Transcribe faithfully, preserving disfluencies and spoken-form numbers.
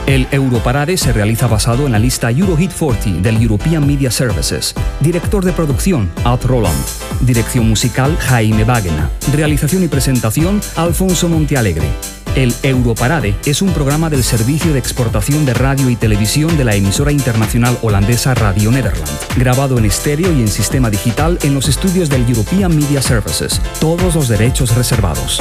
El Europarade se realiza basado en la lista Eurohit cuarenta del European Media Services. Director de producción, Ad Roland. Dirección musical, Jaime Wagner. Realización y presentación, Alfonso Montealegre. El Europarade es un programa del Servicio de Exportación de Radio y Televisión de la emisora internacional holandesa Radio Nederland, grabado en estéreo y en sistema digital en los estudios del European Media Services. Todos los derechos reservados.